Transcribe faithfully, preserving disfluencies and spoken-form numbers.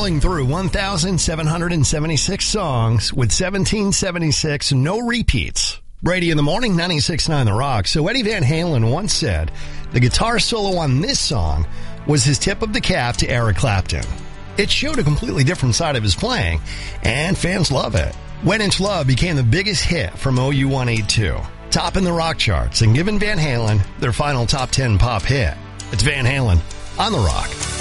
Scrolling through one thousand seven hundred seventy-six songs with seventeen seventy-six no repeats. Brady in the Morning, ninety-six point nine The Rock. So Eddie Van Halen once said the guitar solo on this song was his tip of the cap to Eric Clapton. It showed a completely different side of his playing, and fans love it. When Inch Love became the biggest hit from O U one eighty-two, topping the rock charts and giving Van Halen their final top ten pop hit. It's Van Halen on The Rock.